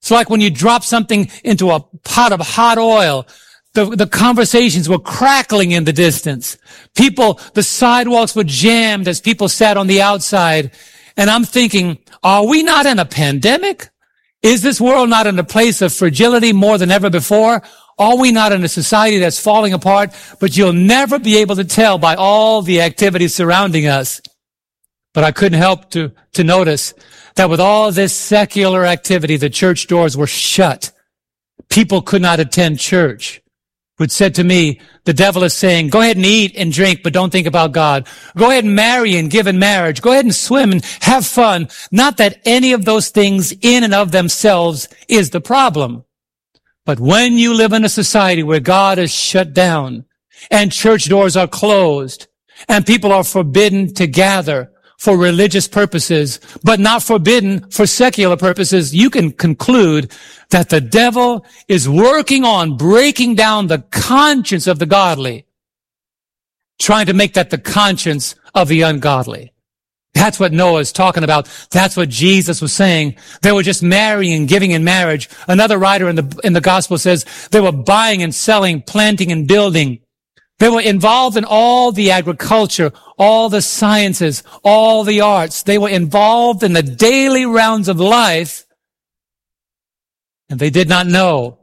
It's like when you drop something into a pot of hot oil. The conversations were crackling in the distance. The sidewalks were jammed as people sat on the outside. And I'm thinking, are we not in a pandemic? Is this world not in a place of fragility more than ever before? Are we not in a society that's falling apart? But you'll never be able to tell by all the activities surrounding us. But I couldn't help to notice that with all this secular activity, the church doors were shut. People could not attend church. Which said to me, the devil is saying, go ahead and eat and drink, but don't think about God. Go ahead and marry and give in marriage. Go ahead and swim and have fun. Not that any of those things in and of themselves is the problem. But when you live in a society where God is shut down and church doors are closed and people are forbidden to gather for religious purposes, but not forbidden for secular purposes, you can conclude that the devil is working on breaking down the conscience of the godly, trying to make that the conscience of the ungodly. That's what Noah is talking about. That's what Jesus was saying. They were just marrying and giving in marriage. Another writer in the gospel says they were buying and selling, planting and building. They were involved in all the agriculture, all the sciences, all the arts. They were involved in the daily rounds of life. And they did not know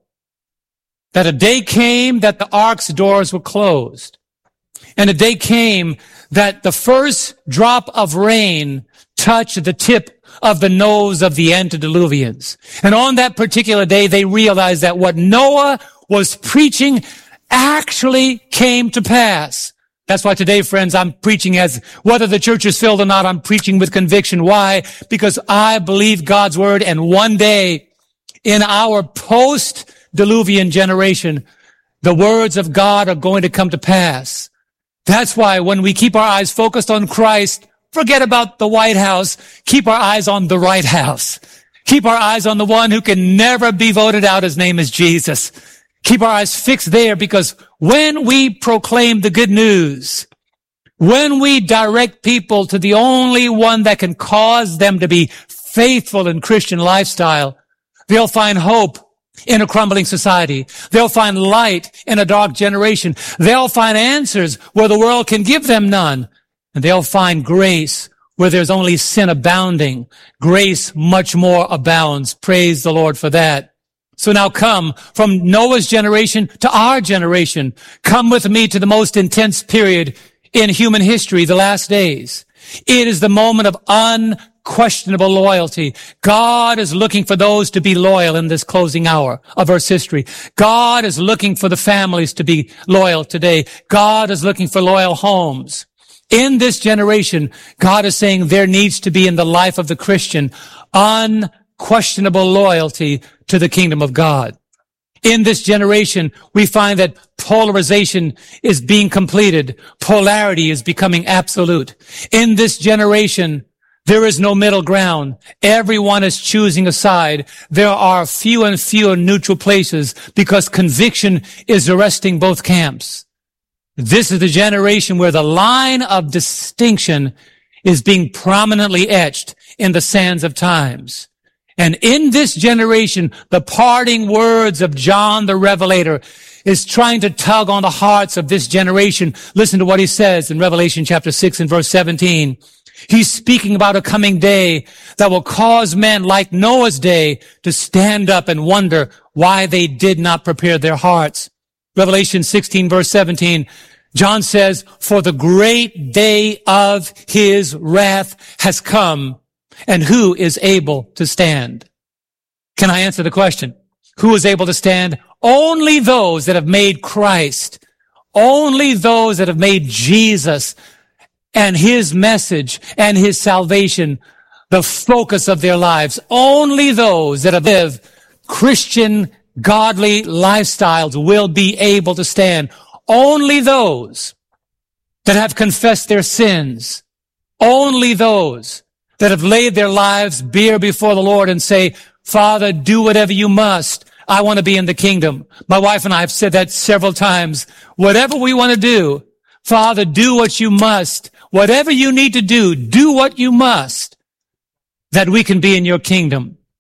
that a day came that the ark's doors were closed. And a day came that the first drop of rain touched the tip of the nose of the antediluvians. And on that particular day, they realized that what Noah was preaching actually came to pass. That's why today, friends, I'm preaching as whether the church is filled or not, I'm preaching with conviction. Why? Because I believe God's word, and one day in our post-diluvian generation, the words of God are going to come to pass. That's why when we keep our eyes focused on Christ, forget about the White House, keep our eyes on the right house. Keep our eyes on the one who can never be voted out. His name is Jesus. Keep our eyes fixed there, because when we proclaim the good news, when we direct people to the only one that can cause them to be faithful in Christian lifestyle, they'll find hope in a crumbling society. They'll find light in a dark generation. They'll find answers where the world can give them none. And they'll find grace where there's only sin abounding. Grace much more abounds. Praise the Lord for that. So now come from Noah's generation to our generation. Come with me to the most intense period in human history, the last days. It is the moment of unquestionable loyalty. God is looking for those to be loyal in this closing hour of Earth's history. God is looking for the families to be loyal today. God is looking for loyal homes. In this generation, God is saying there needs to be in the life of the Christian unquestionable loyalty to the kingdom of God. In this generation, we find that polarization is being completed. Polarity is becoming absolute. In this generation, there is no middle ground. Everyone is choosing a side. There are few and fewer neutral places because conviction is arresting both camps. This is the generation where the line of distinction is being prominently etched in the sands of times. And in this generation, the parting words of John the Revelator is trying to tug on the hearts of this generation. Listen to what he says in Revelation chapter 6 and verse 17. He's speaking about a coming day that will cause men like Noah's day to stand up and wonder why they did not prepare their hearts. Revelation 16 verse 17, John says, for the great day of his wrath has come, and who is able to stand? Can I answer the question? Who is able to stand? Only those that have made Christ, only those that have made Jesus and his message and his salvation the focus of their lives. Only those that have lived Christian, godly lifestyles will be able to stand. Only those that have confessed their sins. Only those that have laid their lives bare before the Lord and say, Father, do whatever you must. I want to be in the kingdom. My wife and I have said that several times. Whatever we want to do, Father, do what you must. Whatever you need to do what you must, that we can be in your kingdom.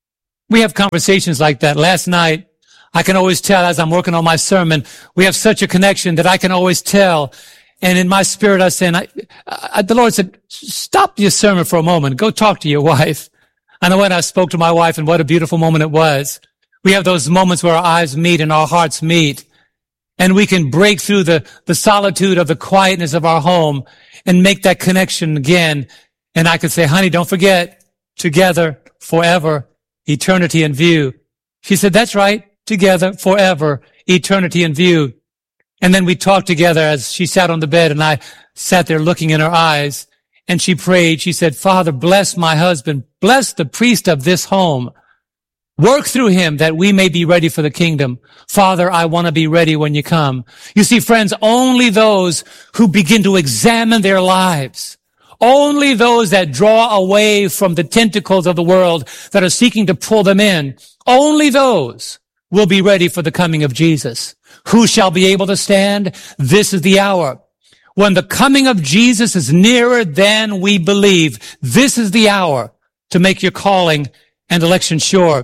We have conversations like that. Last night, I can always tell as I'm working on my sermon, we have such a connection that I can always tell. And in my spirit, I was saying, the Lord said, stop your sermon for a moment. Go talk to your wife. And I went, I spoke to my wife, and what a beautiful moment it was. We have those moments where our eyes meet and our hearts meet. And we can break through the solitude of the quietness of our home and make that connection again. And I could say, honey, don't forget, together, forever, eternity in view. She said, that's right, together, forever, eternity in view. And then we talked together as she sat on the bed and I sat there looking in her eyes. And she prayed. She said, Father, bless my husband. Bless the priest of this home. Work through him that we may be ready for the kingdom. Father, I want to be ready when you come. You see, friends, only those who begin to examine their lives, only those that draw away from the tentacles of the world that are seeking to pull them in, only those will be ready for the coming of Jesus. Who shall be able to stand? This is the hour. When the coming of Jesus is nearer than we believe, this is the hour to make your calling and election sure.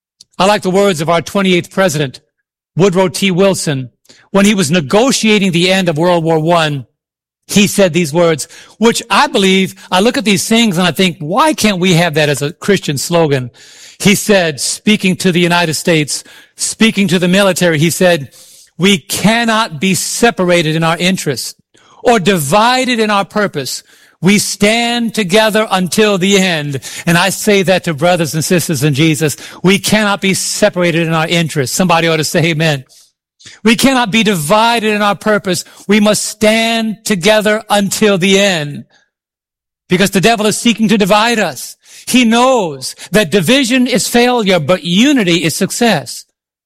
I like the words of our 28th president, Woodrow T. Wilson. When he was negotiating the end of World War I, he said these words, which I believe, I look at these things and I think, why can't we have that as a Christian slogan? He said, speaking to the United States, speaking to the military, he said, we cannot be separated in our interests or divided in our purpose. We stand together until the end. And I say that to brothers and sisters in Jesus. We cannot be separated in our interests. Somebody ought to say amen. We cannot be divided in our purpose. We must stand together until the end. Because the devil is seeking to divide us. He knows that division is failure, but unity is success.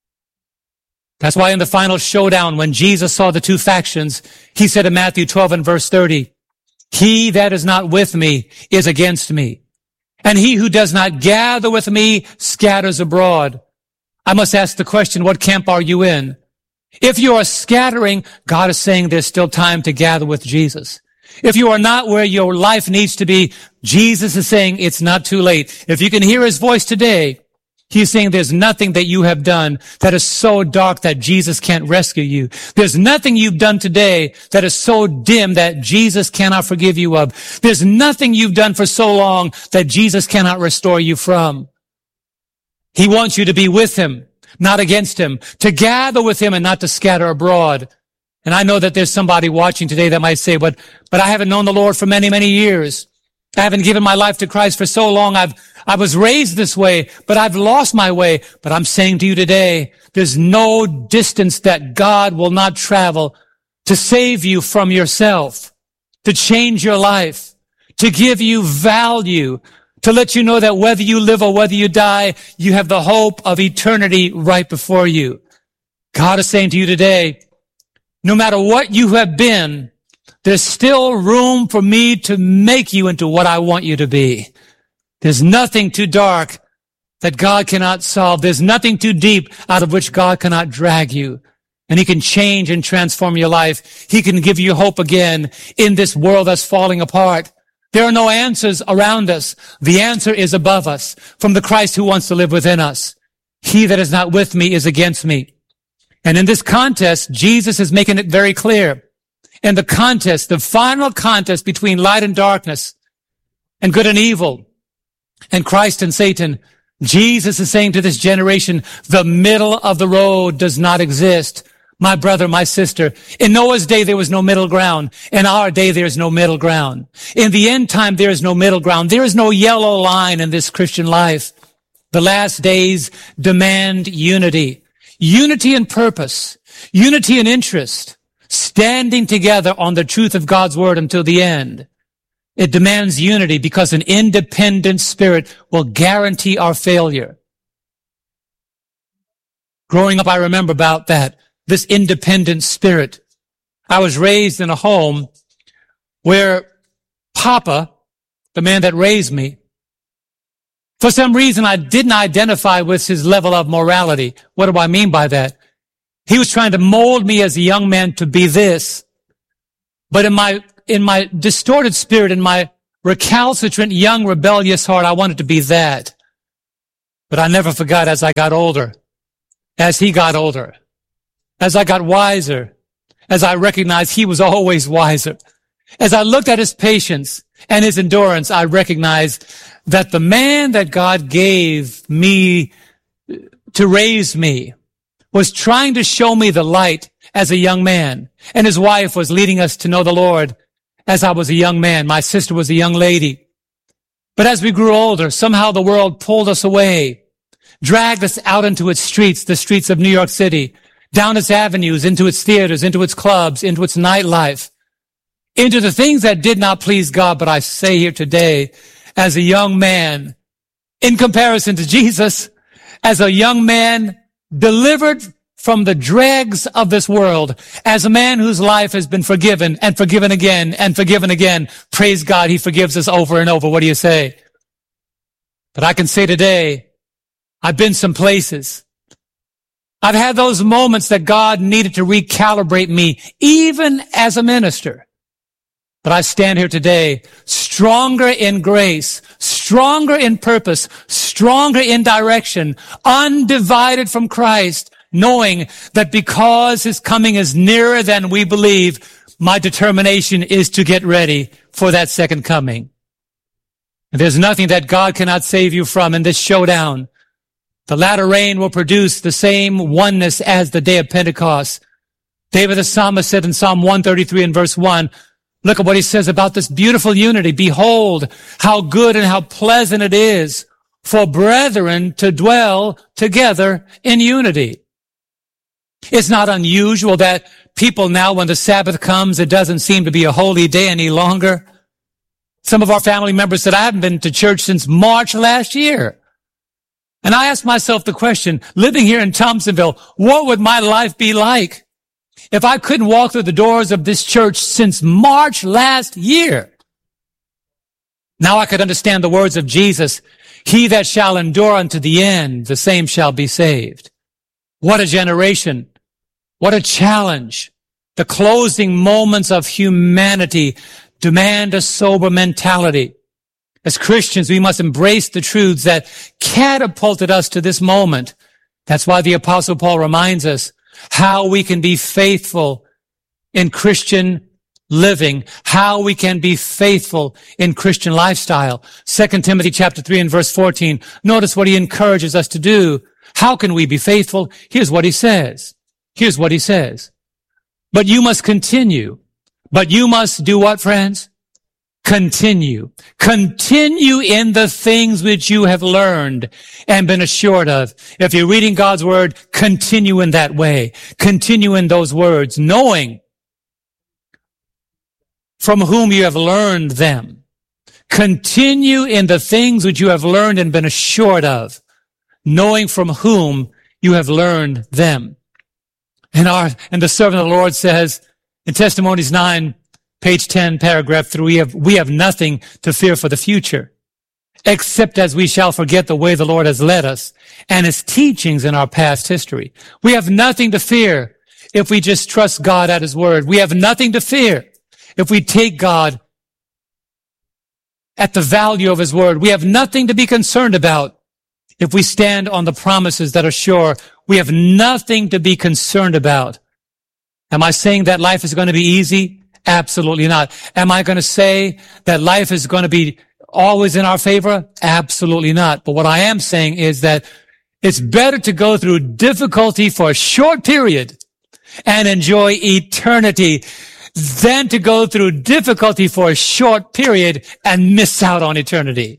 That's why in the final showdown, when Jesus saw the two factions, he said in Matthew 12 and verse 30, he that is not with me is against me, and he who does not gather with me scatters abroad. I must ask the question, what camp are you in? If you are scattering, God is saying there's still time to gather with Jesus. If you are not where your life needs to be, Jesus is saying it's not too late. If you can hear his voice today, he's saying there's nothing that you have done that is so dark that Jesus can't rescue you. There's nothing you've done today that is so dim that Jesus cannot forgive you of. There's nothing you've done for so long that Jesus cannot restore you from. He wants you to be with him, not against him, to gather with him and not to scatter abroad. And I know that there's somebody watching today that might say, but I haven't known the Lord for many, many years. I haven't given my life to Christ for so long. I was raised this way, but I've lost my way. But I'm saying to you today, there's no distance that God will not travel to save you from yourself, to change your life, to give you value, to let you know that whether you live or whether you die, you have the hope of eternity right before you. God is saying to you today, no matter what you have been, there's still room for me to make you into what I want you to be. There's nothing too dark that God cannot solve. There's nothing too deep out of which God cannot drag you. And he can change and transform your life. He can give you hope again in this world that's falling apart. There are no answers around us. The answer is above us, from the Christ who wants to live within us. He that is not with me is against me. And in this contest, Jesus is making it very clear. In the contest, the final contest between light and darkness, and good and evil, and Christ and Satan, Jesus is saying to this generation, the middle of the road does not exist. My brother, my sister, in Noah's day there was no middle ground. In our day there is no middle ground. In the end time there is no middle ground. There is no yellow line in this Christian life. The last days demand unity. Unity in purpose, unity in interest, standing together on the truth of God's word until the end. It demands unity because an independent spirit will guarantee our failure. Growing up, I remember about that, this independent spirit. I was raised in a home where Papa, the man that raised me, for some reason, I didn't identify with his level of morality. What do I mean by that? He was trying to mold me as a young man to be this. But in my distorted spirit, in my recalcitrant, young, rebellious heart, I wanted to be that. But I never forgot as I got older, as he got older, as I got wiser, as I recognized he was always wiser. As I looked at his patience and his endurance, I recognized that the man that God gave me to raise me was trying to show me the light as a young man. And his wife was leading us to know the Lord as I was a young man. My sister was a young lady. But as we grew older, somehow the world pulled us away, dragged us out into its streets, the streets of New York City, down its avenues, into its theaters, into its clubs, into its nightlife, into the things that did not please God. But I say here today, as a young man, in comparison to Jesus, as a young man delivered from the dregs of this world, as a man whose life has been forgiven and forgiven again and forgiven again, praise God, he forgives us over and over. What do you say? But I can say today, I've been some places. I've had those moments that God needed to recalibrate me, even as a minister. But I stand here today stronger in grace, stronger in purpose, stronger in direction, undivided from Christ, knowing that because his coming is nearer than we believe, my determination is to get ready for that second coming. And there's nothing that God cannot save you from in this showdown. The latter rain will produce the same oneness as the day of Pentecost. David the psalmist said in Psalm 133 and verse 1, look at what he says about this beautiful unity. Behold, how good and how pleasant it is for brethren to dwell together in unity. It's not unusual that people now, when the Sabbath comes, it doesn't seem to be a holy day any longer. Some of our family members said, I haven't been to church since March last year. And I asked myself the question, living here in Thompsonville, what would my life be like if I couldn't walk through the doors of this church since March last year? Now I could understand the words of Jesus, he that shall endure unto the end, the same shall be saved. What a generation. What a challenge. The closing moments of humanity demand a sober mentality. As Christians, we must embrace the truths that catapulted us to this moment. That's why the Apostle Paul reminds us how we can be faithful in Christian living, how we can be faithful in Christian lifestyle. 2 Timothy chapter 3 and verse 14. Notice what he encourages us to do. How can we be faithful? Here's what he says. Here's what he says. But you must continue. But you must do what, friends? Continue. Continue in the things which you have learned and been assured of. If you're reading God's word, continue in that way. Continue in those words, knowing from whom you have learned them. Continue in the things which you have learned and been assured of, knowing from whom you have learned them. And the servant of the Lord says in Testimonies 9, page 10, paragraph 3, we have nothing to fear for the future, except as we shall forget the way the Lord has led us and his teachings in our past history. We have nothing to fear if we just trust God at his word. We have nothing to fear if we take God at the value of his word. We have nothing to be concerned about if we stand on the promises that are sure. We have nothing to be concerned about. Am I saying that life is going to be easy? Absolutely not. Am I going to say that life is going to be always in our favor? Absolutely not. But what I am saying is that it's better to go through difficulty for a short period and enjoy eternity than to go through difficulty for a short period and miss out on eternity.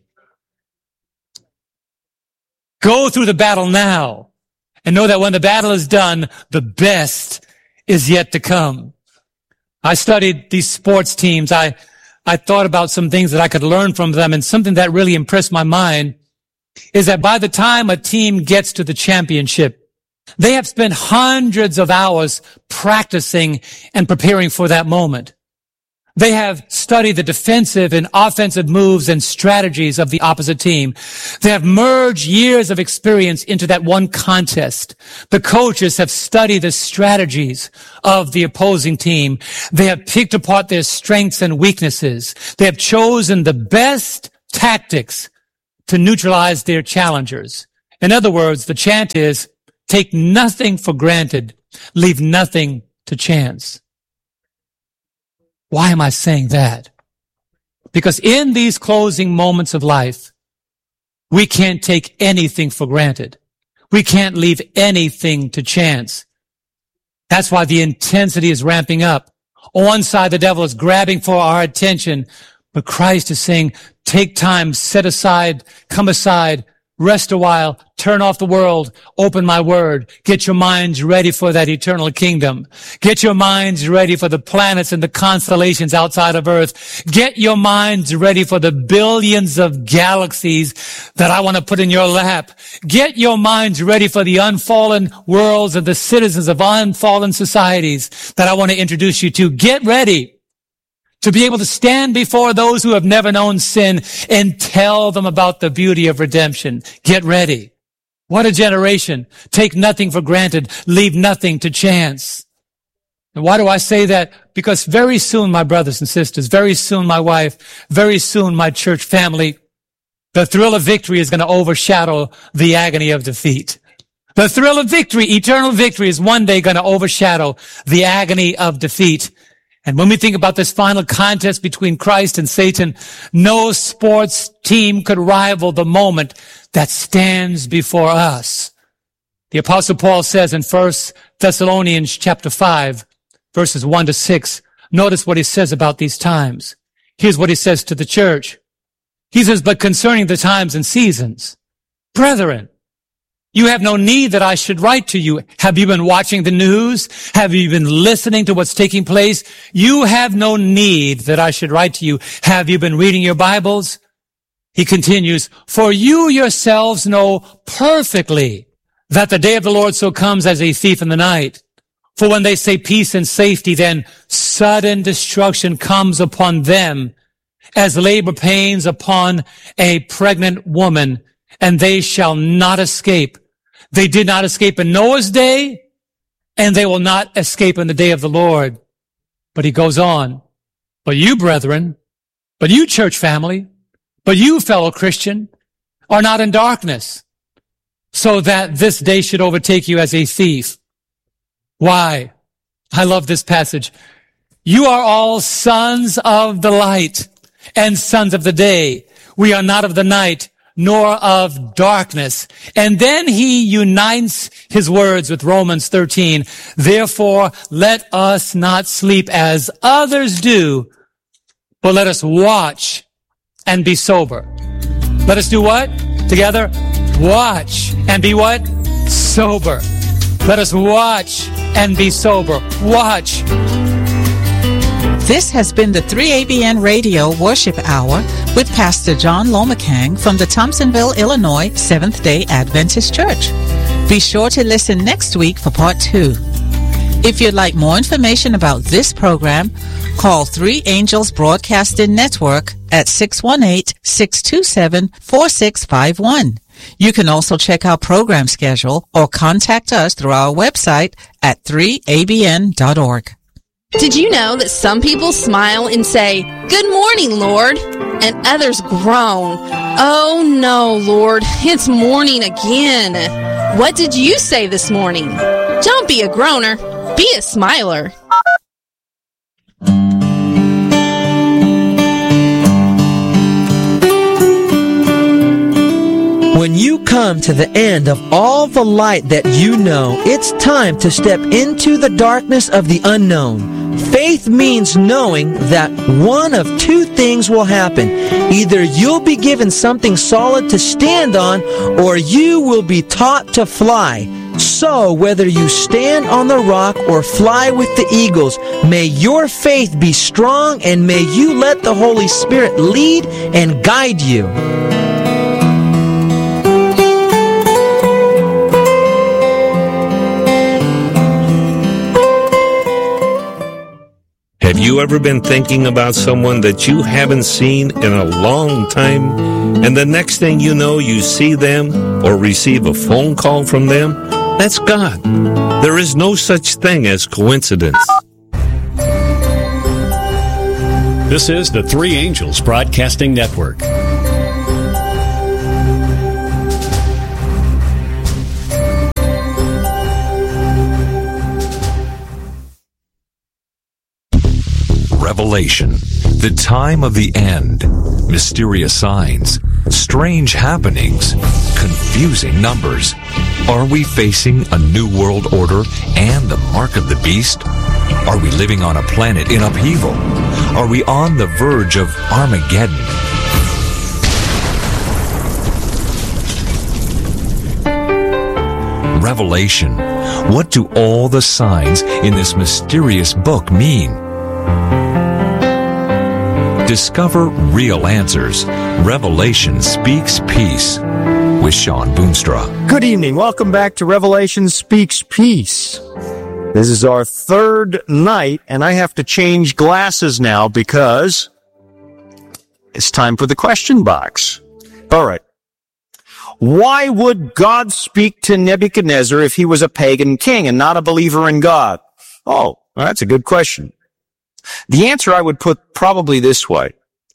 Go through the battle now and know that when the battle is done, the best is yet to come. I studied these sports teams. I thought about some things that I could learn from them, and something that really impressed my mind is that by the time a team gets to the championship, they have spent hundreds of hours practicing and preparing for that moment. They have studied the defensive and offensive moves and strategies of the opposite team. They have merged years of experience into that one contest. The coaches have studied the strategies of the opposing team. They have picked apart their strengths and weaknesses. They have chosen the best tactics to neutralize their challengers. In other words, the chant is, take nothing for granted, leave nothing to chance. Why am I saying that? Because in these closing moments of life, we can't take anything for granted. We can't leave anything to chance. That's why the intensity is ramping up. On one side, the devil is grabbing for our attention, but Christ is saying, take time, set aside, come aside, rest a while, turn off the world, open my word, get your minds ready for that eternal kingdom. Get your minds ready for the planets and the constellations outside of Earth. Get your minds ready for the billions of galaxies that I want to put in your lap. Get your minds ready for the unfallen worlds and the citizens of unfallen societies that I want to introduce you to. Get ready to be able to stand before those who have never known sin and tell them about the beauty of redemption. Get ready. What a generation. Take nothing for granted. Leave nothing to chance. And why do I say that? Because very soon, my brothers and sisters, very soon, my wife, very soon, my church family, the thrill of victory is going to overshadow the agony of defeat. The thrill of victory, eternal victory, is one day going to overshadow the agony of defeat. And when we think about this final contest between Christ and Satan, no sports team could rival the moment that stands before us. The Apostle Paul says in 1 Thessalonians chapter 5, verses 1 to 6, notice what he says about these times. Here's what he says to the church. He says, but concerning the times and seasons, brethren, you have no need that I should write to you. Have you been watching the news? Have you been listening to what's taking place? You have no need that I should write to you. Have you been reading your Bibles? He continues, for you yourselves know perfectly that the day of the Lord so comes as a thief in the night. For when they say peace and safety, then sudden destruction comes upon them as labor pains upon a pregnant woman, and they shall not escape. They did not escape in Noah's day, and they will not escape in the day of the Lord. But he goes on, but you, brethren, but you, church family, but you, fellow Christian, are not in darkness, so that this day should overtake you as a thief. Why? I love this passage. You are all sons of the light and sons of the day. We are not of the night, nor of darkness. And then he unites his words with Romans 13. Therefore, let us not sleep as others do, but let us watch and be sober. Let us do what? Together? Watch and be what? Sober. Let us watch and be sober. Watch. This has been the 3ABN Radio Worship Hour with Pastor John Lomakang from the Thompsonville, Illinois Seventh-day Adventist Church. Be sure to listen next week for part 2. If you'd like more information about this program, call 3 Angels Broadcasting Network at 618-627-4651. You can also check our program schedule or contact us through our website at 3abn.org. Did you know that some people smile and say, "Good morning, Lord," and others groan, "Oh no, Lord, it's morning again"? What did you say this morning? Don't be a groaner, be a smiler. When you come to the end of all the light that you know, it's time to step into the darkness of the unknown. Faith means knowing that one of two things will happen. Either you'll be given something solid to stand on, or you will be taught to fly. So, whether you stand on the rock or fly with the eagles, may your faith be strong and may you let the Holy Spirit lead and guide you. Have you ever been thinking about someone that you haven't seen in a long time, and the next thing you know, you see them or receive a phone call from them? That's God. There is no such thing as coincidence. This is the 3 Angels Broadcasting Network. Revelation, the time of the end, mysterious signs, strange happenings, confusing numbers. Are we facing a new world order and the mark of the beast? Are we living on a planet in upheaval? Are we on the verge of Armageddon? Revelation. What do all the signs in this mysterious book mean? Discover real answers. Revelation Speaks Peace with Sean Boonstra. Good evening. Welcome back to Revelation Speaks Peace. This is our third night, and I have to change glasses now because it's time for the question box. All right. Why would God speak to Nebuchadnezzar if he was a pagan king and not a believer in God? Oh, well, that's a good question. The answer I would put probably this way.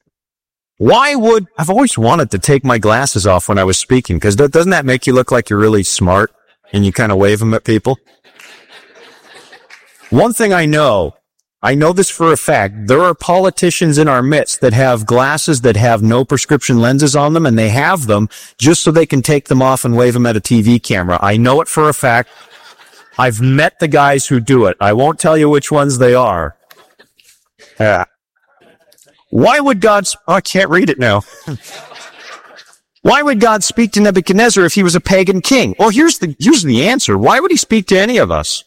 I've always wanted to take my glasses off when I was speaking, because doesn't that make you look like you're really smart and you kind of wave them at people? One thing I know this for a fact, there are politicians in our midst that have glasses that have no prescription lenses on them, and they have them just so they can take them off and wave them at a TV camera. I know it for a fact. I've met the guys who do it. I won't tell you which ones they are. Why would God... I can't read it now. Why would God speak to Nebuchadnezzar if he was a pagan king? Well, here's the answer. Why would he speak to any of us?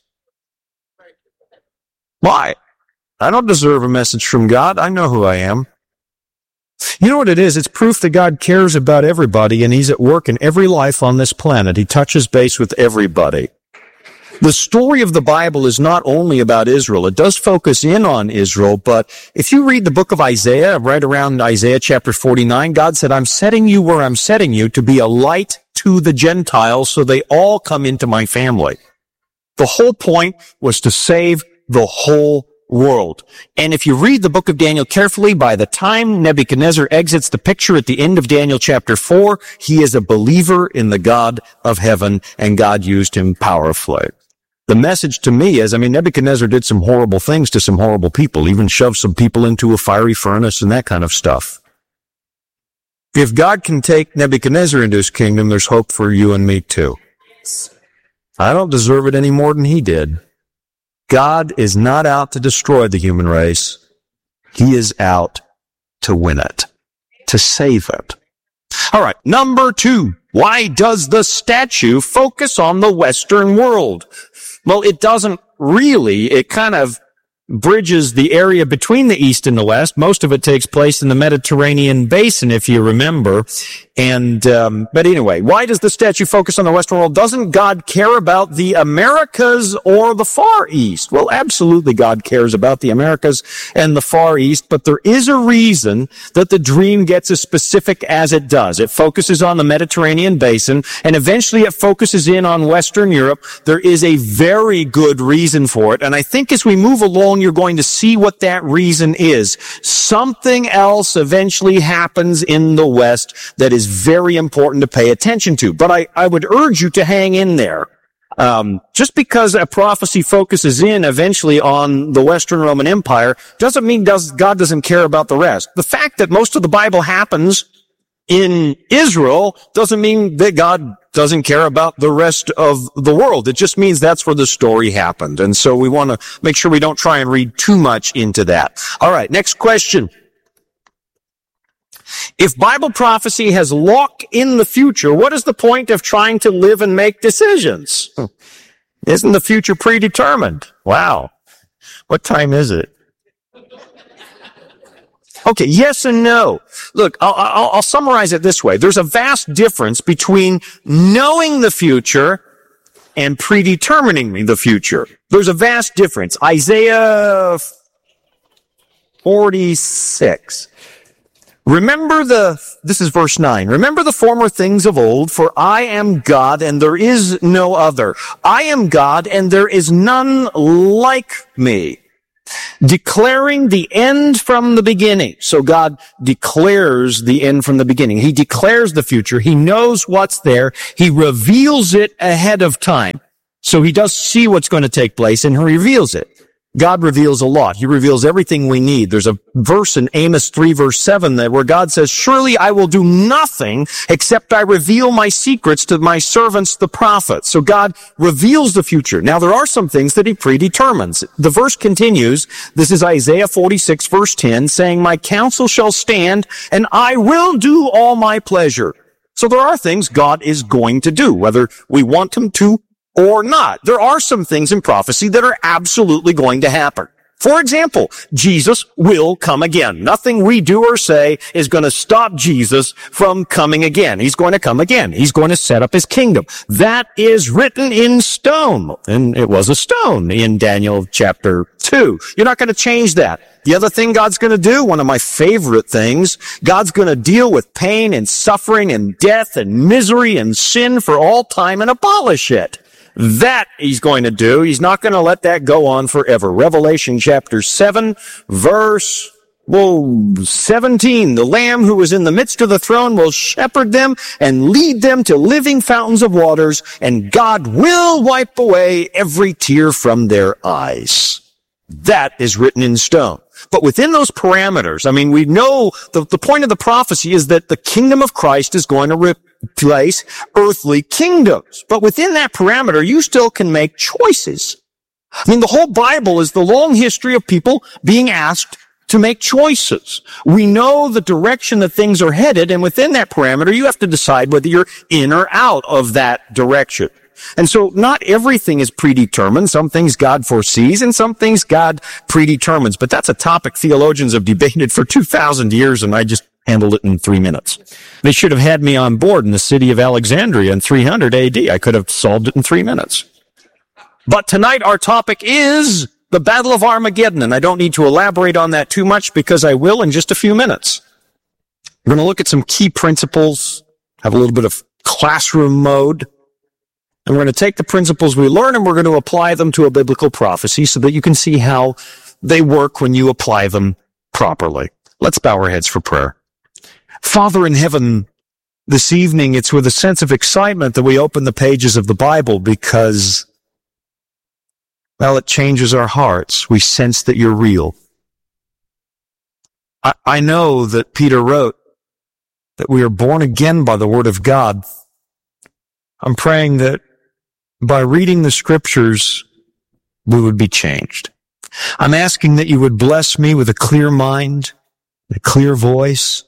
Why? I don't deserve a message from God. I know who I am. You know what it is? It's proof that God cares about everybody, and he's at work in every life on this planet. He touches base with everybody. The story of the Bible is not only about Israel. It does focus in on Israel, but if you read the book of Isaiah, right around Isaiah chapter 49, God said, I'm setting you where I'm setting you to be a light to the Gentiles so they all come into my family. The whole point was to save the whole world. And if you read the book of Daniel carefully, by the time Nebuchadnezzar exits the picture at the end of Daniel chapter 4, he is a believer in the God of heaven, and God used him powerfully. The message to me is, Nebuchadnezzar did some horrible things to some horrible people, even shoved some people into a fiery furnace and that kind of stuff. If God can take Nebuchadnezzar into his kingdom, there's hope for you and me too. I don't deserve it any more than he did. God is not out to destroy the human race. He is out to win it, to save it. All right, number 2. Why does the statue focus on the Western world? Well, it doesn't really. It kind of bridges the area between the East and the West. Most of it takes place in the Mediterranean basin, if you remember. But anyway, why does the statue focus on the Western world? Doesn't God care about the Americas or the Far East? Well, absolutely God cares about the Americas and the Far East, but there is a reason that the dream gets as specific as it does. It focuses on the Mediterranean basin, and eventually it focuses in on Western Europe. There is a very good reason for it, and I think as we move along, you're going to see what that reason is. Something else eventually happens in the West that is very important to pay attention to. But I would urge you to hang in there. Just because a prophecy focuses in eventually on the Western Roman Empire doesn't mean God doesn't care about the rest. The fact that most of the Bible happens in Israel doesn't mean that God doesn't care about the rest of the world. It just means that's where the story happened. And so we want to make sure we don't try and read too much into that. All right, next question. If Bible prophecy has luck in the future, what is the point of trying to live and make decisions? Isn't the future predetermined? Wow. What time is it? Okay, yes and no. Look, I'll summarize it this way. There's a vast difference between knowing the future and predetermining the future. There's a vast difference. Isaiah 46. This is verse 9. Remember the former things of old, for I am God and there is no other. I am God and there is none like me. Declaring the end from the beginning. So God declares the end from the beginning. He declares the future. He knows what's there. He reveals it ahead of time. So he does see what's going to take place and he reveals it. God reveals a lot. He reveals everything we need. There's a verse in Amos 3 verse 7 where God says, surely I will do nothing except I reveal my secrets to my servants, the prophets. So God reveals the future. Now there are some things that he predetermines. The verse continues. This is Isaiah 46 verse 10 saying, my counsel shall stand and I will do all my pleasure. So there are things God is going to do, whether we want him to or not. There are some things in prophecy that are absolutely going to happen. For example, Jesus will come again. Nothing we do or say is going to stop Jesus from coming again. He's going to come again. He's going to set up his kingdom. That is written in stone. And it was a stone in Daniel chapter 2. You're not going to change that. The other thing God's going to do, one of my favorite things, God's going to deal with pain and suffering and death and misery and sin for all time and abolish it. That he's going to do. He's not going to let that go on forever. Revelation chapter 7, verse 17. The Lamb who was in the midst of the throne will shepherd them and lead them to living fountains of waters, and God will wipe away every tear from their eyes. That is written in stone. But within those parameters, I mean, we know the point of the prophecy is that the kingdom of Christ is going to replace earthly kingdoms. But within that parameter, you still can make choices. I mean, the whole Bible is the long history of people being asked to make choices. We know the direction that things are headed, and within that parameter, you have to decide whether you're in or out of that direction. And so not everything is predetermined. Some things God foresees and some things God predetermines. But that's a topic theologians have debated for 2,000 years, and I just handled it in 3 minutes. They should have had me on board in the city of Alexandria in 300 AD. I could have solved it in 3 minutes. But tonight our topic is the Battle of Armageddon, and I don't need to elaborate on that too much because I will in just a few minutes. We're going to look at some key principles, have a little bit of classroom mode. And we're going to take the principles we learn and we're going to apply them to a biblical prophecy so that you can see how they work when you apply them properly. Let's bow our heads for prayer. Father in heaven, this evening it's with a sense of excitement that we open the pages of the Bible because, well, it changes our hearts. We sense that you're real. I know that Peter wrote that we are born again by the Word of God. I'm praying that by reading the Scriptures, we would be changed. I'm asking that you would bless me with a clear mind, a clear voice,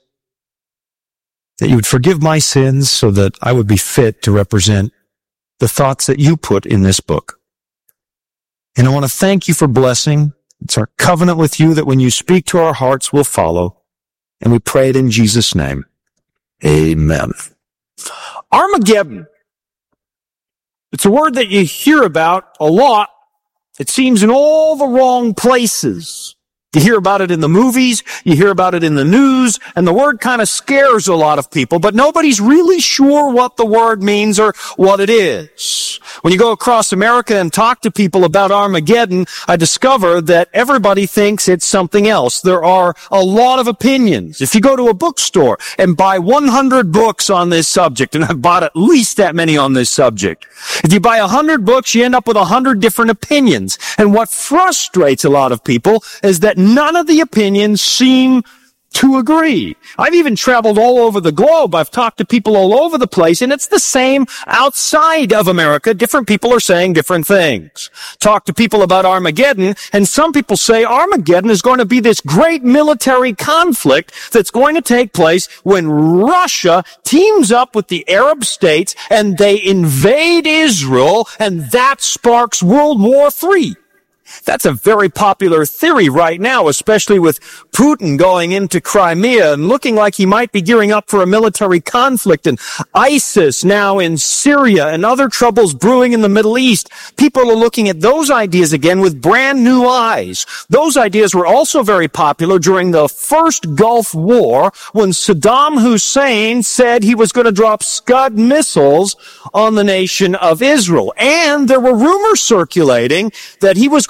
that you would forgive my sins so that I would be fit to represent the thoughts that you put in this book. And I want to thank you for blessing. It's our covenant with you that when you speak to our hearts, we'll follow. And we pray it in Jesus' name. Amen. Armageddon. It's a word that you hear about a lot. It seems in all the wrong places. You hear about it in the movies, you hear about it in the news, and the word kind of scares a lot of people, but nobody's really sure what the word means or what it is. When you go across America and talk to people about Armageddon, I discover that everybody thinks it's something else. There are a lot of opinions. If you go to a bookstore and buy 100 books on this subject, and I've bought at least that many on this subject, if you buy 100 books, you end up with 100 different opinions. And what frustrates a lot of people is that none of the opinions seem to agree. I've even traveled all over the globe. I've talked to people all over the place, and it's the same outside of America. Different people are saying different things. Talk to people about Armageddon, and some people say Armageddon is going to be this great military conflict that's going to take place when Russia teams up with the Arab states and they invade Israel, and that sparks World War III. That's a very popular theory right now, especially with Putin going into Crimea and looking like he might be gearing up for a military conflict, and ISIS now in Syria and other troubles brewing in the Middle East. People are looking at those ideas again with brand new eyes. Those ideas were also very popular during the first Gulf War when Saddam Hussein said he was going to drop Scud missiles on the nation of Israel. And there were rumors circulating that he was going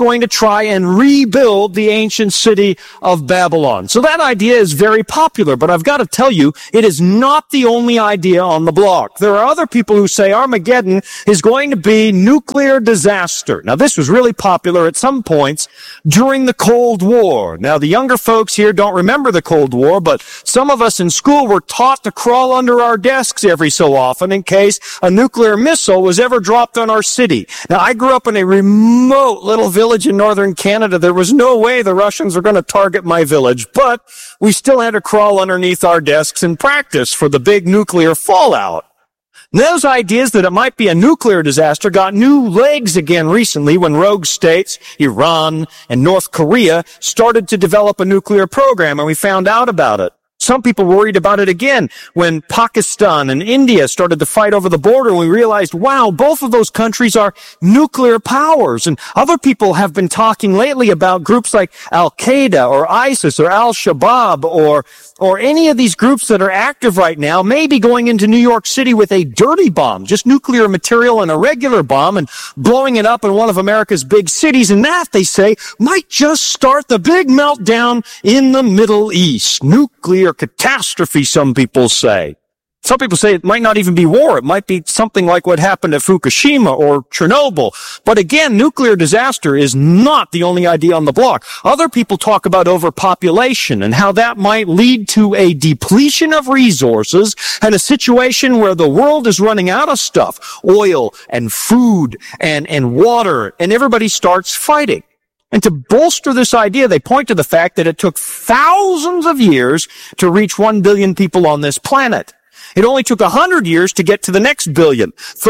going to try and rebuild the ancient city of Babylon. So that idea is very popular, but I've got to tell you, it is not the only idea on the block. There are other people who say Armageddon is going to be nuclear disaster. Now, this was really popular at some points during the Cold War. Now, the younger folks here don't remember the Cold War, but some of us in school were taught to crawl under our desks every so often in case a nuclear missile was ever dropped on our city. Now, I grew up in a remote little village in northern Canada. There was no way the Russians were going to target my village, but we still had to crawl underneath our desks and practice for the big nuclear fallout. Those ideas that it might be a nuclear disaster got new legs again recently when rogue states, Iran and North Korea, started to develop a nuclear program, and we found out about it. Some people worried about it again when Pakistan and India started to fight over the border, and we realized, wow, both of those countries are nuclear powers. And other people have been talking lately about groups like Al-Qaeda or ISIS or Al-Shabaab or any of these groups that are active right now, maybe going into New York City with a dirty bomb, just nuclear material and a regular bomb, and blowing it up in one of America's big cities. And that, they say, might just start the big meltdown in the Middle East. Nuclear catastrophe, some people say. Some people say it might not even be war. It might be something like what happened at Fukushima or Chernobyl. But again, nuclear disaster is not the only idea on the block. Other people talk about overpopulation and how that might lead to a depletion of resources and a situation where the world is running out of stuff, oil and food and water, and everybody starts fighting. And to bolster this idea, they point to the fact that it took thousands of years to reach 1 billion people on this planet. It only took 100 years to get to the next billion,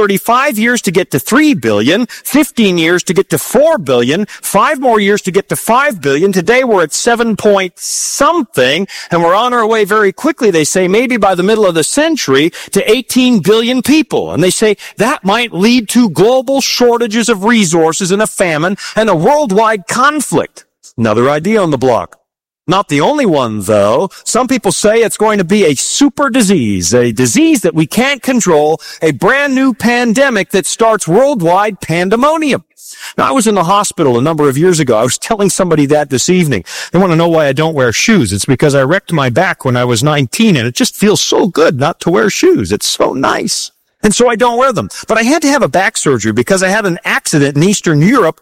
35 years to get to 3 billion, 15 years to get to 4 billion, 5 more years to get to 5 billion. Today we're at 7 point something, and we're on our way very quickly, they say, maybe by the middle of the century, to 18 billion people. And they say that might lead to global shortages of resources and a famine and a worldwide conflict. Another idea on the block. Not the only one, though. Some people say it's going to be a super disease, a disease that we can't control, a brand new pandemic that starts worldwide pandemonium. Now, I was in the hospital a number of years ago. I was telling somebody that this evening. They want to know why I don't wear shoes. It's because I wrecked my back when I was 19, and it just feels so good not to wear shoes. It's so nice. And so I don't wear them. But I had to have a back surgery because I had an accident in Eastern Europe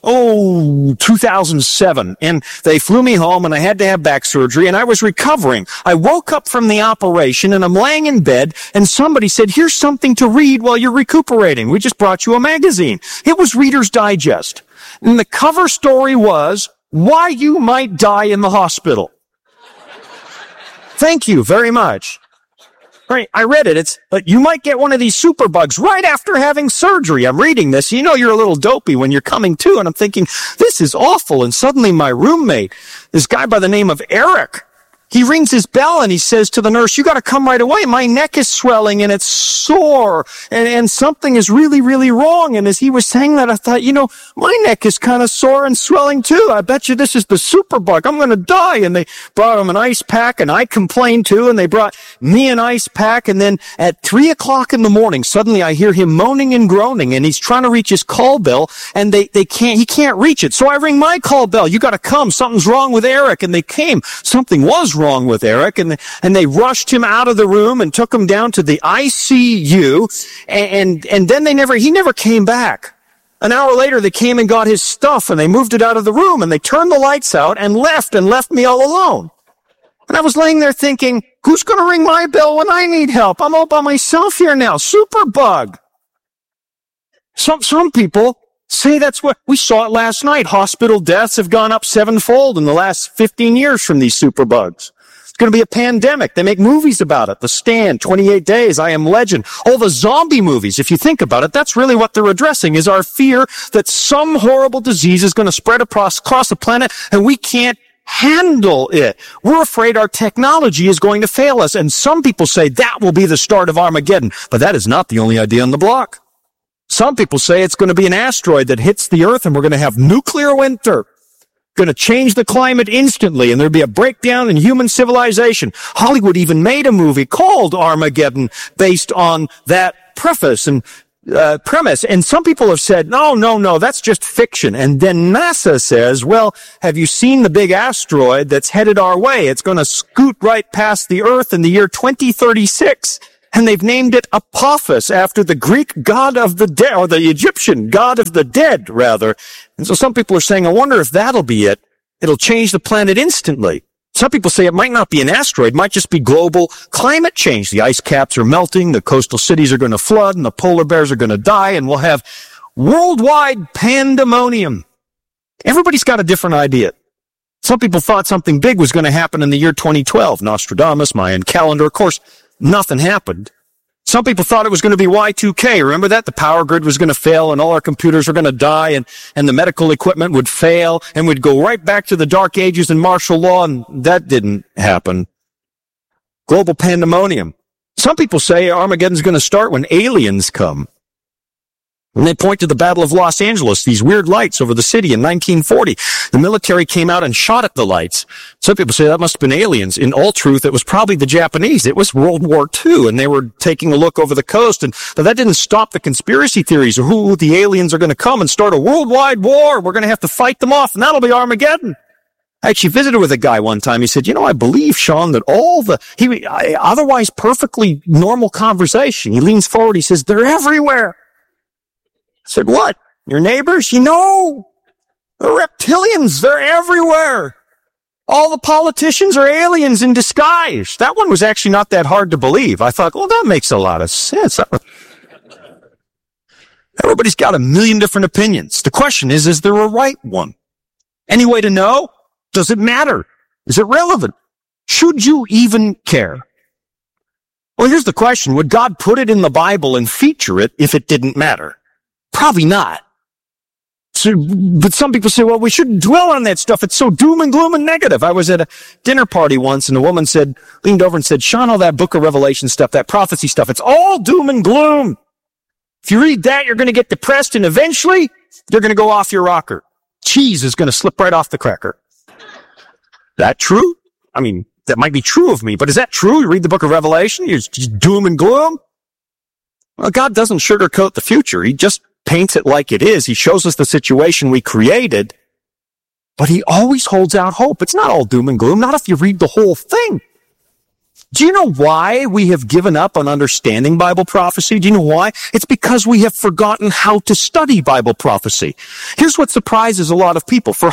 2007. And they flew me home and I had to have back surgery and I was recovering. I woke up from the operation and I'm laying in bed and somebody said, here's something to read while you're recuperating. We just brought you a magazine. It was Reader's Digest. And the cover story was, why you might die in the hospital. Thank you very much. Right, I read it. It's, you might get one of these superbugs right after having surgery. I'm reading this. You know you're a little dopey when you're coming to, and I'm thinking, this is awful. And suddenly my roommate, this guy by the name of Eric, he rings his bell and he says to the nurse, you got to come right away. My neck is swelling and it's sore and something is really, really wrong. And as he was saying that, I thought, my neck is kind of sore and swelling too. I bet you this is the superbug. I'm going to die. And they brought him an ice pack and I complained too. And they brought me an ice pack. And then at 3:00 in the morning, suddenly I hear him moaning and groaning and he's trying to reach his call bell and he can't reach it. So I ring my call bell. You got to come. Something's wrong with Eric. And they came. Something was wrong with Eric, and they rushed him out of the room and took him down to the ICU, and then he never came back. An hour later, they came and got his stuff, and they moved it out of the room, and they turned the lights out and left me all alone. And I was laying there thinking, who's going to ring my bell when I need help? I'm all by myself here now. Superbug. Some people say that's what we saw it last night. Hospital deaths have gone up 7-fold in the last 15 years from these superbugs. It's going to be a pandemic. They make movies about it. The Stand, 28 Days, I Am Legend. All the zombie movies, if you think about it, that's really what they're addressing, is our fear that some horrible disease is going to spread across the planet and we can't handle it. We're afraid our technology is going to fail us. And some people say that will be the start of Armageddon. But that is not the only idea on the block. Some people say it's going to be an asteroid that hits the Earth and we're going to have nuclear winter. Going to change the climate instantly and there'll be a breakdown in human civilization. Hollywood even made a movie called Armageddon based on that preface. And premise. And some people have said, no, that's just fiction. And then NASA says, well, have you seen the big asteroid that's headed our way? It's going to scoot right past the Earth in the year 2036. And they've named it Apophis after the Greek god of the dead, or the Egyptian god of the dead, rather. And so some people are saying, I wonder if that'll be it. It'll change the planet instantly. Some people say it might not be an asteroid, it might just be global climate change. The ice caps are melting, the coastal cities are going to flood, and the polar bears are going to die, and we'll have worldwide pandemonium. Everybody's got a different idea. Some people thought something big was going to happen in the year 2012. Nostradamus, Mayan calendar, of course, nothing happened. Some people thought it was going to be Y2K. Remember that? The power grid was going to fail and all our computers were going to die and the medical equipment would fail and we'd go right back to the dark ages and martial law, and that didn't happen. Global pandemonium. Some people say Armageddon's going to start when aliens come. And they point to the Battle of Los Angeles, these weird lights over the city in 1940. The military came out and shot at the lights. Some people say that must have been aliens. In all truth, it was probably the Japanese. It was World War II, and they were taking a look over the coast. But that didn't stop the conspiracy theories of who the aliens are going to come and start a worldwide war. We're going to have to fight them off, and that'll be Armageddon. I actually visited with a guy one time. He said, I believe, Sean, that otherwise perfectly normal conversation. He leans forward. He says, they're everywhere. I said, what? Your neighbors? The reptilians, they're everywhere. All the politicians are aliens in disguise. That one was actually not that hard to believe. I thought, well, that makes a lot of sense. Everybody's got a million different opinions. The question is there a right one? Any way to know? Does it matter? Is it relevant? Should you even care? Well, here's the question. Would God put it in the Bible and feature it if it didn't matter? Probably not. But some people say, well, we shouldn't dwell on that stuff. It's so doom and gloom and negative. I was at a dinner party once and a woman leaned over and said, Sean, all that book of Revelation stuff, that prophecy stuff, it's all doom and gloom. If you read that, you're going to get depressed and eventually you're going to go off your rocker. Cheese is going to slip right off the cracker. That true? I mean, that might be true of me, but is that true? You read the book of Revelation, you're just doom and gloom? Well, God doesn't sugarcoat the future. He just paints it like it is. He shows us the situation we created, but he always holds out hope. It's not all doom and gloom, not if you read the whole thing. Do you know why we have given up on understanding Bible prophecy? Do you know why? It's because we have forgotten how to study Bible prophecy. Here's what surprises a lot of people. For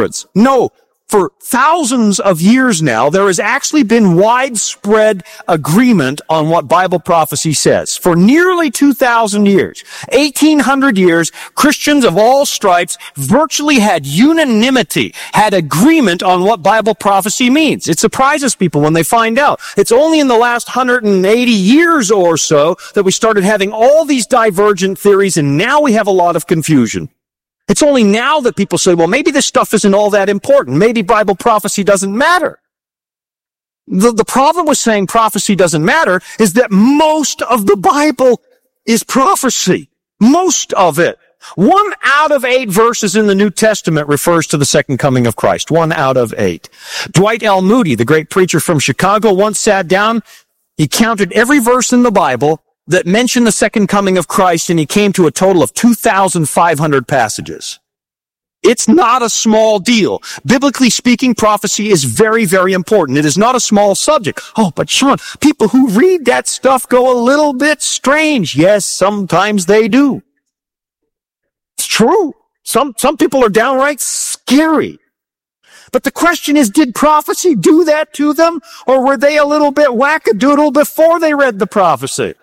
thousands of years now, there has actually been widespread agreement on what Bible prophecy says. For nearly 2,000 years, 1,800 years, Christians of all stripes virtually had unanimity, had agreement on what Bible prophecy means. It surprises people when they find out. It's only in the last 180 years or so that we started having all these divergent theories, and now we have a lot of confusion. It's only now that people say, well, maybe this stuff isn't all that important. Maybe Bible prophecy doesn't matter. The problem with saying prophecy doesn't matter is that most of the Bible is prophecy. Most of it. 1 out of 8 verses in the New Testament refers to the second coming of Christ. 1 out of 8. Dwight L. Moody, the great preacher from Chicago, once sat down. He counted every verse in the Bible that mentioned the second coming of Christ, and he came to a total of 2,500 passages. It's not a small deal. Biblically speaking, prophecy is very, very important. It is not a small subject. Oh, but Sean, people who read that stuff go a little bit strange. Yes, sometimes they do. It's true. Some people are downright scary. But the question is, did prophecy do that to them, or were they a little bit wackadoodle before they read the prophecy?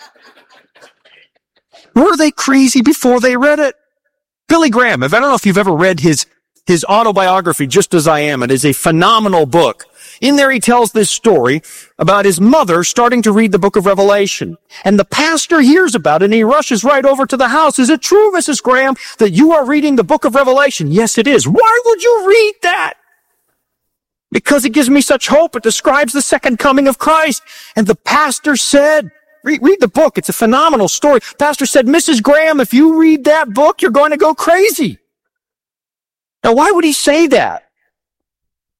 Were they crazy before they read it? Billy Graham, I don't know if you've ever read his autobiography, Just As I Am. It is a phenomenal book. In there he tells this story about his mother starting to read the book of Revelation. And the pastor hears about it and he rushes right over to the house. Is it true, Mrs. Graham, that you are reading the book of Revelation? Yes, it is. Why would you read that? Because it gives me such hope. It describes the second coming of Christ. And the pastor said, read the book. It's a phenomenal story. Pastor said, Mrs. Graham, if you read that book, you're going to go crazy. Now, why would he say that?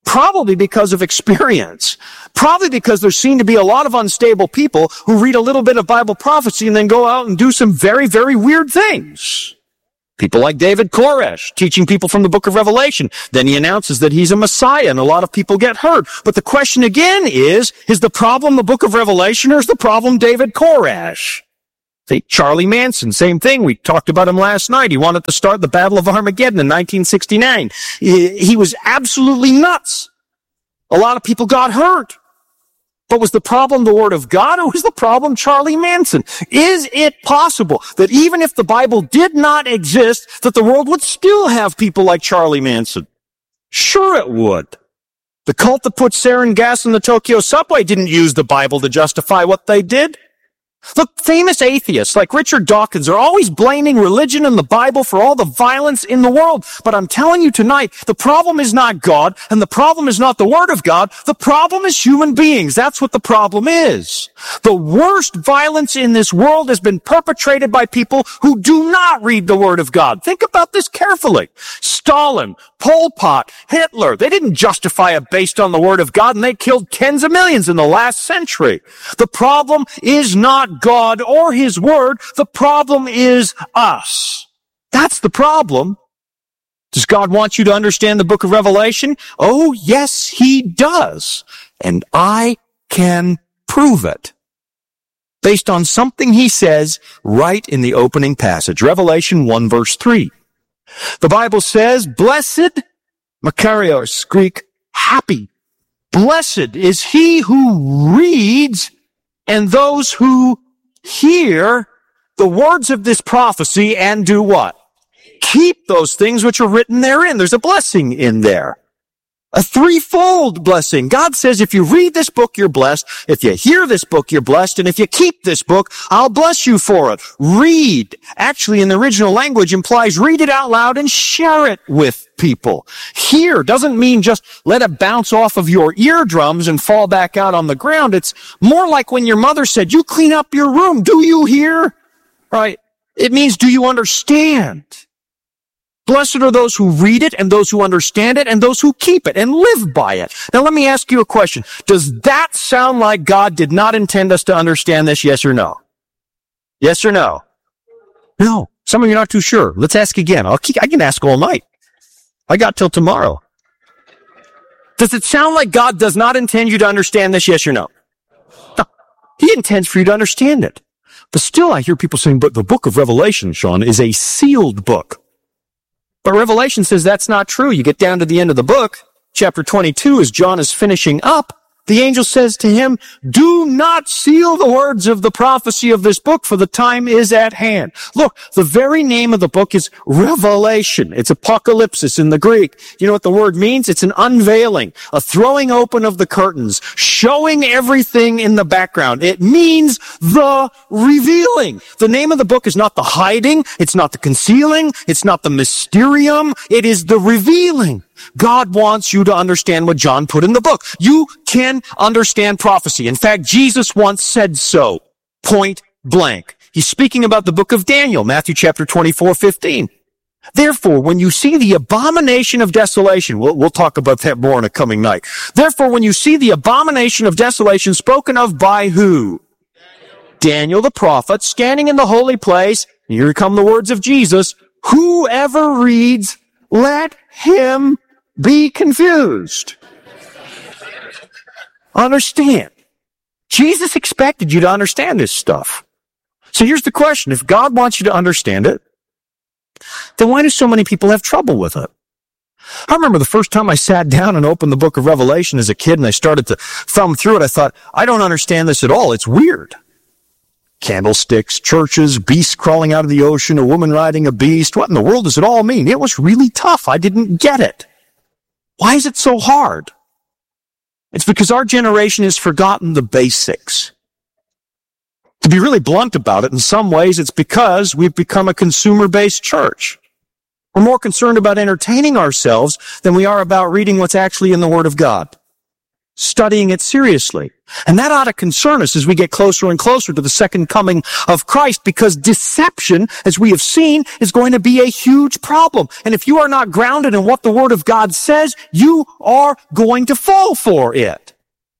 Probably because of experience. Probably because there seem to be a lot of unstable people who read a little bit of Bible prophecy and then go out and do some very, very weird things. People like David Koresh, teaching people from the book of Revelation. Then he announces that he's a Messiah, and a lot of people get hurt. But the question again is the problem the book of Revelation, or is the problem David Koresh? See, Charlie Manson, same thing. We talked about him last night. He wanted to start the Battle of Armageddon in 1969. He was absolutely nuts. A lot of people got hurt. But was the problem the Word of God, or was the problem Charlie Manson? Is it possible that even if the Bible did not exist, that the world would still have people like Charlie Manson? Sure it would. The cult that put sarin gas in the Tokyo subway didn't use the Bible to justify what they did. Look, famous atheists like Richard Dawkins are always blaming religion and the Bible for all the violence in the world. But I'm telling you tonight, the problem is not God, and the problem is not the Word of God. The problem is human beings. That's what the problem is. The worst violence in this world has been perpetrated by people who do not read the Word of God. Think about this carefully. Stalin, Pol Pot, Hitler, they didn't justify it based on the Word of God, and they killed tens of millions in the last century. The problem is not God or His Word. The problem is us. That's the problem. Does God want you to understand the book of Revelation? Oh, yes, He does. And I can prove it based on something He says right in the opening passage. Revelation 1 verse 3. The Bible says, blessed, Makarios, Greek, happy. Blessed is he who reads and those who hear the words of this prophecy and do what? Keep those things which are written therein. There's a blessing in there. A threefold blessing. God says if you read this book, you're blessed. If you hear this book, you're blessed. And if you keep this book, I'll bless you for it. Read, actually in the original language, implies read it out loud and share it with people. Hear doesn't mean just let it bounce off of your eardrums and fall back out on the ground. It's more like when your mother said, you clean up your room. Do you hear? Right? It means, do you understand? Blessed are those who read it and those who understand it and those who keep it and live by it. Now let me ask you a question. Does that sound like God did not intend us to understand this? Yes or no? Yes or no? No. Some of you are not too sure. Let's ask again. I can ask all night. I got till tomorrow. Does it sound like God does not intend you to understand this? Yes or no? No. He intends for you to understand it. But still I hear people saying, but the book of Revelation, Sean, is a sealed book. But Revelation says that's not true. You get down to the end of the book, chapter 22, as John is finishing up, the angel says to him, do not seal the words of the prophecy of this book, for the time is at hand. Look, the very name of the book is Revelation. It's apocalypsis in the Greek. You know what the word means? It's an unveiling, a throwing open of the curtains, showing everything in the background. It means the revealing. The name of the book is not the hiding, it's not the concealing, it's not the mysterium, it is the revealing. God wants you to understand what John put in the book. You can understand prophecy. In fact, Jesus once said so, point blank. He's speaking about the book of Daniel, Matthew chapter 24:15. Therefore, when you see the abomination of desolation, we'll talk about that more in a coming night. Therefore, when you see the abomination of desolation spoken of by who? Daniel the prophet, standing in the holy place, here come the words of Jesus, whoever reads, let him be confused. Understand. Jesus expected you to understand this stuff. So here's the question. If God wants you to understand it, then why do so many people have trouble with it? I remember the first time I sat down and opened the book of Revelation as a kid and I started to thumb through it, I thought, I don't understand this at all. It's weird. Candlesticks, churches, beasts crawling out of the ocean, a woman riding a beast. What in the world does it all mean? It was really tough. I didn't get it. Why is it so hard? It's because our generation has forgotten the basics. To be really blunt about it, in some ways, it's because we've become a consumer-based church. We're more concerned about entertaining ourselves than we are about reading what's actually in the Word of God. studying it seriously. And that ought to concern us as we get closer and closer to the second coming of Christ, because deception, as we have seen, is going to be a huge problem. And if you are not grounded in what the Word of God says, you are going to fall for it.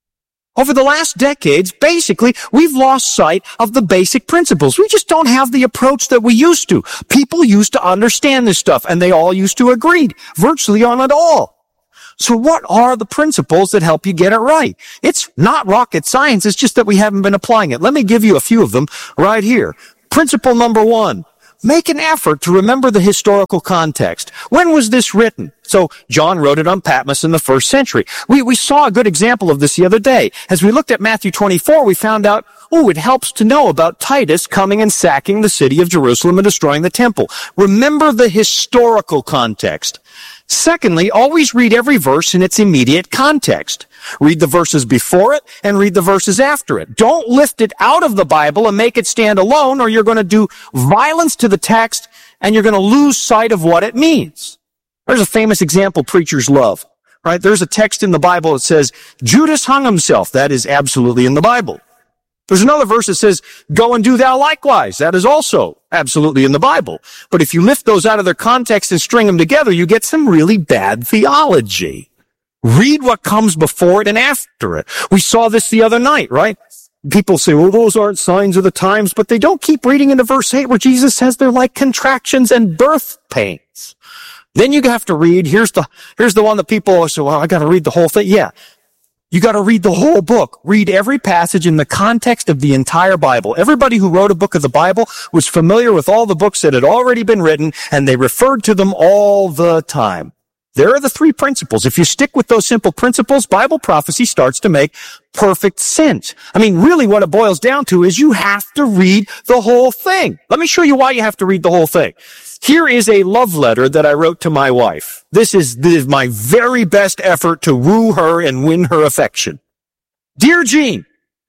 Over the last decades, basically, we've lost sight of the basic principles. We just don't have the approach that we used to. People used to understand this stuff, and they all used to agree virtually on it all. So what are the principles that help you get it right? It's not rocket science. It's just that we haven't been applying it. Let me give you a few of them right here. Principle number 1. Make an effort to remember the historical context. When was this written? So John wrote it on Patmos in the 1st century. We saw a good example of this the other day. As we looked at Matthew 24, we found out, it helps to know about Titus coming and sacking the city of Jerusalem and destroying the temple. Remember the historical context. Secondly, always read every verse in its immediate context. Read the verses before it and read the verses after it. Don't lift it out of the Bible and make it stand alone, or you're going to do violence to the text and you're going to lose sight of what it means. There's a famous example preachers love, right? There's a text in the Bible that says, Judas hung himself. That is absolutely in the Bible. There's another verse that says, go and do thou likewise. That is also absolutely in the Bible. But if you lift those out of their context and string them together, you get some really bad theology. Read what comes before it and after it. We saw this the other night, right? People say, well, those aren't signs of the times, but they don't keep reading into verse 8 where Jesus says they're like contractions and birth pains. Then you have to read, here's the one that people say, well, I got to read the whole thing. Yeah. You got to read the whole book. Read every passage in the context of the entire Bible. Everybody who wrote a book of the Bible was familiar with all the books that had already been written, and they referred to them all the time. There are the 3 principles. If you stick with those simple principles, Bible prophecy starts to make perfect sense. I mean, really what it boils down to is you have to read the whole thing. Let me show you why you have to read the whole thing. Here is a love letter that I wrote to my wife. This is my very best effort to woo her and win her affection. Dear Jean,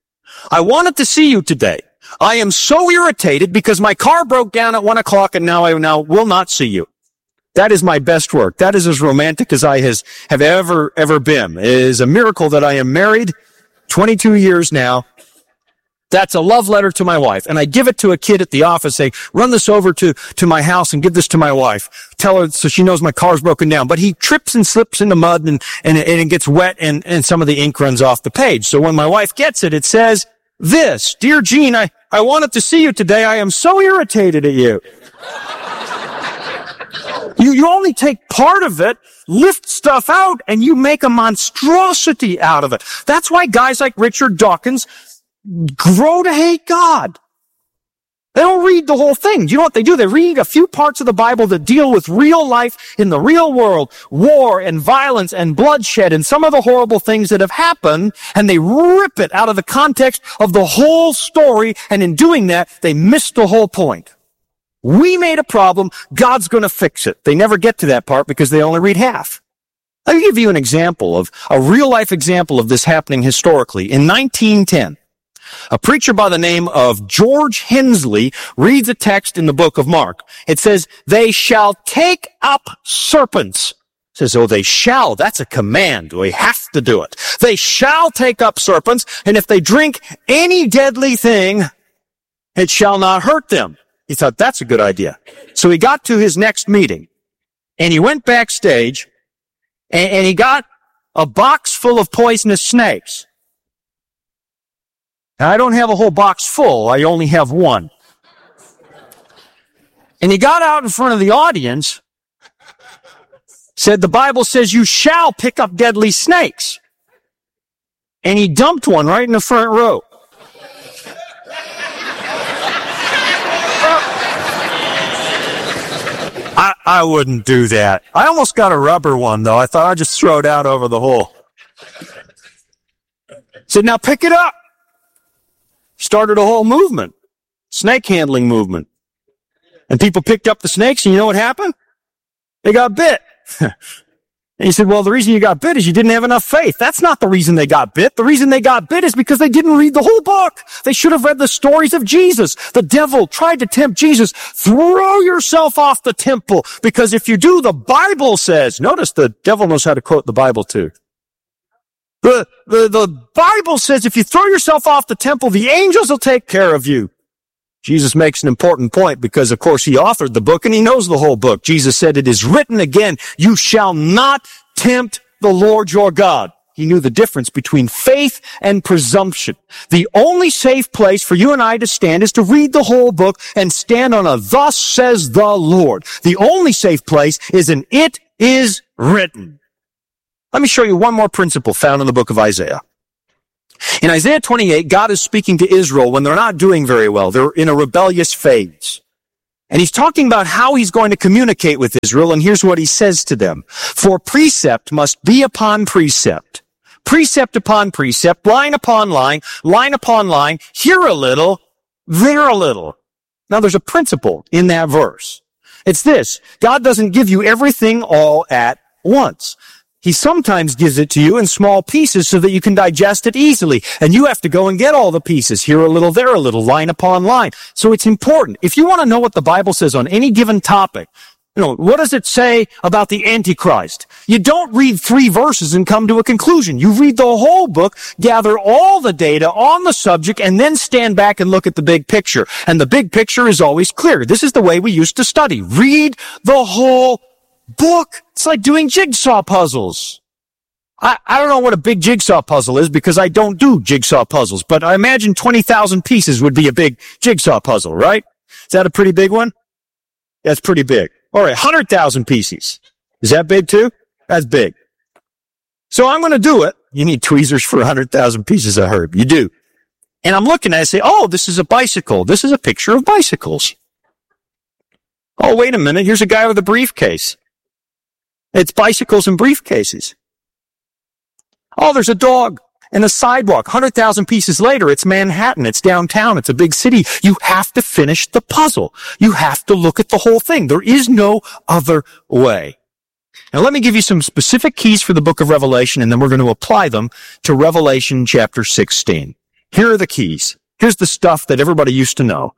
I wanted to see you today. I am so irritated because my car broke down at 1 o'clock and now I will not see you. That is my best work. That is as romantic as I have ever been. It is a miracle that I am married 22 years now. That's a love letter to my wife. And I give it to a kid at the office, say, run this over to my house and give this to my wife. Tell her so she knows my car's broken down. But he trips and slips in the mud and it gets wet and some of the ink runs off the page. So when my wife gets it, it says this, Dear Jean, I wanted to see you today. I am so irritated at you. You only take part of it, lift stuff out, and you make a monstrosity out of it. That's why guys like Richard Dawkins grow to hate God. They don't read the whole thing. You know what they do? They read a few parts of the Bible that deal with real life in the real world, war and violence and bloodshed and some of the horrible things that have happened, and they rip it out of the context of the whole story, and in doing that, they miss the whole point. We made a problem, God's going to fix it. They never get to that part because they only read half. I'll give you an example of a real-life example of this happening historically. In 1910, a preacher by the name of George Hensley reads a text in the book of Mark. It says, they shall take up serpents. It says, oh, they shall. That's a command. We have to do it. They shall take up serpents, and if they drink any deadly thing, it shall not hurt them. He thought, that's a good idea. So he got to his next meeting, and he went backstage, and he got a box full of poisonous snakes. Now, I don't have a whole box full. I only have one. And he got out in front of the audience, said, the Bible says you shall pick up deadly snakes. And he dumped one right in the front row. I wouldn't do that. I almost got a rubber one, though. I thought I'd just throw it out over the hole. Said, now pick it up. Started a whole movement, snake handling movement. And people picked up the snakes, and you know what happened? They got bit. And he said, well, the reason you got bit is you didn't have enough faith. That's not the reason they got bit. The reason they got bit is because they didn't read the whole book. They should have read the stories of Jesus. The devil tried to tempt Jesus. Throw yourself off the temple, because if you do, the Bible says, notice the devil knows how to quote the Bible too. The Bible says if you throw yourself off the temple, the angels will take care of you. Jesus makes an important point because, of course, he authored the book and he knows the whole book. Jesus said, it is written again, you shall not tempt the Lord your God. He knew the difference between faith and presumption. The only safe place for you and I to stand is to read the whole book and stand on a thus says the Lord. The only safe place is an it is written. Let me show you one more principle found in the book of Isaiah. In Isaiah 28, God is speaking to Israel when they're not doing very well. They're in a rebellious phase. And he's talking about how he's going to communicate with Israel, and here's what he says to them. For precept must be upon precept. Precept upon precept, line upon line upon line, here a little, there a little. Now there's a principle in that verse. It's this: God doesn't give you everything all at once. He sometimes gives it to you in small pieces so that you can digest it easily. And you have to go and get all the pieces, here a little, there a little, line upon line. So it's important. If you want to know what the Bible says on any given topic, what does it say about the Antichrist? You don't read 3 verses and come to a conclusion. You read the whole book, gather all the data on the subject, and then stand back and look at the big picture. And the big picture is always clear. This is the way we used to study. Read the whole book. It's like doing jigsaw puzzles. I don't know what a big jigsaw puzzle is because I don't do jigsaw puzzles, but I imagine 20,000 pieces would be a big jigsaw puzzle, right? Is that a pretty big one? That's pretty big. All right, 100,000 pieces. Is that big too? That's big. So I'm going to do it. You need tweezers for 100,000 pieces, I heard. You do. And I'm looking at it and say, oh, this is a bicycle. This is a picture of bicycles. Oh, wait a minute. Here's a guy with a briefcase. It's bicycles and briefcases. Oh, there's a dog and a sidewalk. 100,000 pieces later, it's Manhattan. It's downtown. It's a big city. You have to finish the puzzle. You have to look at the whole thing. There is no other way. Now, let me give you some specific keys for the book of Revelation, and then we're going to apply them to Revelation chapter 16. Here are the keys. Here's the stuff that everybody used to know.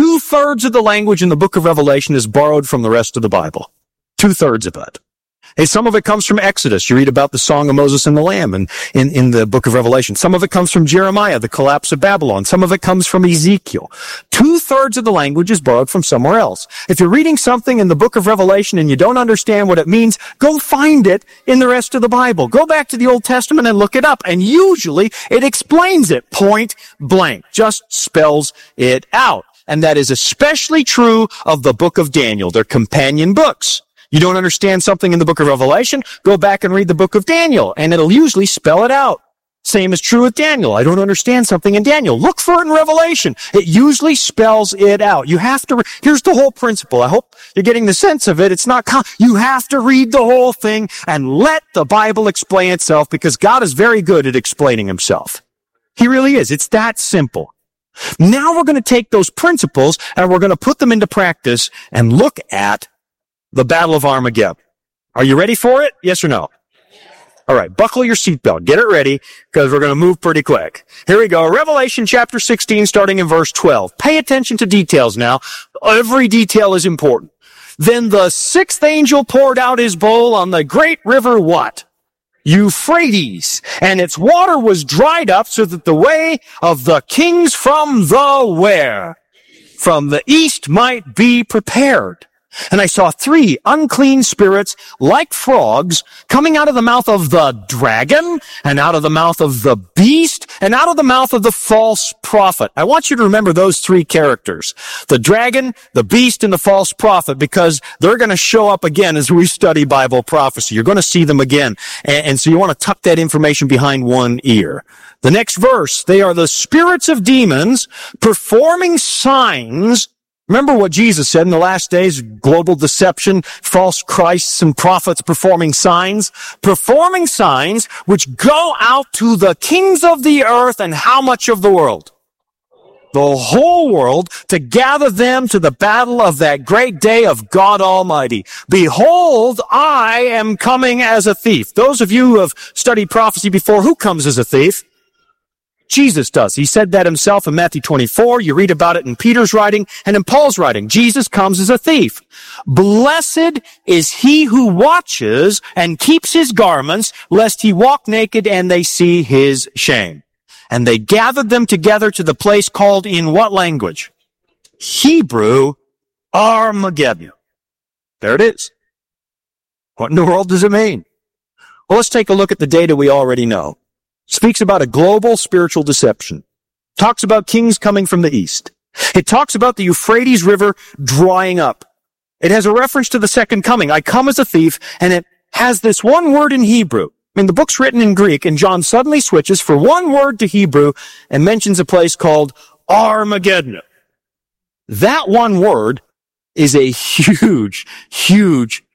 2/3 of the language in the book of Revelation is borrowed from the rest of the Bible. 2/3 of it. Hey, some of it comes from Exodus. You read about the Song of Moses and the Lamb in the book of Revelation. Some of it comes from Jeremiah, the collapse of Babylon. Some of it comes from Ezekiel. 2/3 of the language is borrowed from somewhere else. If you're reading something in the book of Revelation and you don't understand what it means, go find it in the rest of the Bible. Go back to the Old Testament and look it up. And usually it explains it point blank, just spells it out. And that is especially true of the book of Daniel. They're companion books. You don't understand something in the book of Revelation, go back and read the book of Daniel, and it'll usually spell it out. Same is true with Daniel. I don't understand something in Daniel. Look for it in Revelation. It usually spells it out. You have to, here's the whole principle. I hope you're getting the sense of it. It's not, you have to read the whole thing and let the Bible explain itself because God is very good at explaining himself. He really is. It's that simple. Now we're going to take those principles and we're going to put them into practice and look at the Battle of Armageddon. Are you ready for it? Yes or no? All right, buckle your seatbelt. Get it ready because we're going to move pretty quick. Here we go. Revelation chapter 16, starting in verse 12. Pay attention to details now. Every detail is important. Then the 6th angel poured out his bowl on the great river what? Euphrates. And its water was dried up so that the way of the kings from the where? From the east might be prepared. And I saw 3 unclean spirits like frogs coming out of the mouth of the dragon and out of the mouth of the beast and out of the mouth of the false prophet. I want you to remember those 3 characters, the dragon, the beast, and the false prophet, because they're going to show up again as we study Bible prophecy. You're going to see them again. And so you want to tuck that information behind one ear. The next verse, they are the spirits of demons performing signs. Remember what Jesus said in the last days, global deception, false Christs and prophets performing signs which go out to the kings of the earth and how much of the world? The whole world, to gather them to the battle of that great day of God Almighty. Behold, I am coming as a thief. Those of you who have studied prophecy before, who comes as a thief? Jesus does. He said that himself in Matthew 24. You read about it in Peter's writing and in Paul's writing. Jesus comes as a thief. Blessed is he who watches and keeps his garments, lest he walk naked and they see his shame. And they gathered them together to the place called in what language? Hebrew, Armageddon. There it is. What in the world does it mean? Well, let's take a look at the data we already know. Speaks about a global spiritual deception. Talks about kings coming from the east. It talks about the Euphrates River drying up. It has a reference to the second coming. I come as a thief, and it has this one word in Hebrew. I mean, the book's written in Greek, and John suddenly switches for one word to Hebrew and mentions a place called Armageddon. That one word is a huge, huge